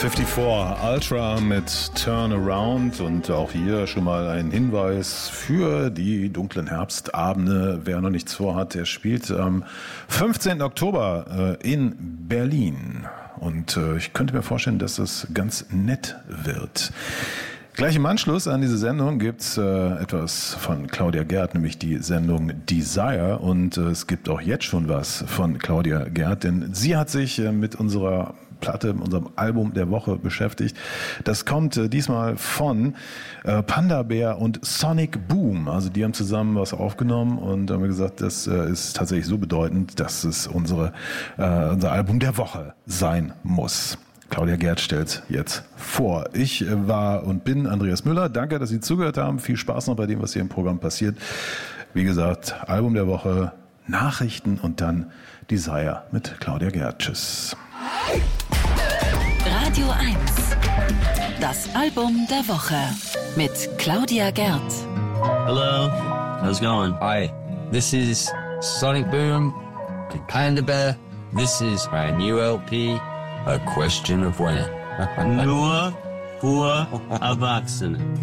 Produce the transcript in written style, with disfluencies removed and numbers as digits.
54 Ultra mit Turnaround und auch hier schon mal ein Hinweis für die dunklen Herbstabende. Wer noch nichts vorhat, der spielt am 15. Oktober in Berlin und ich könnte mir vorstellen, dass das ganz nett wird. Gleich im Anschluss an diese Sendung gibt's etwas von Claudia Gerd, nämlich die Sendung Desire. Und es gibt auch jetzt schon was von Claudia Gerd, denn sie hat sich mit unserer Platte, mit unserem Album der Woche beschäftigt. Das kommt diesmal von Panda Bear und Sonic Boom. Also die haben zusammen was aufgenommen und haben gesagt, das ist tatsächlich so bedeutend, dass es unser Album der Woche sein muss. Claudia Gerd stellt jetzt vor. Ich war und bin Andreas Müller. Danke, dass Sie zugehört haben. Viel Spaß noch bei dem, was hier im Programm passiert. Wie gesagt, Album der Woche, Nachrichten und dann Desire mit Claudia Gerd. Tschüss. Radio 1. Das Album der Woche mit Claudia Gerd. Hello, how's it going? Hi, this is Sonic Boom, Panda Bear. This is my new LP. A question of when. Nur für Erwachsene.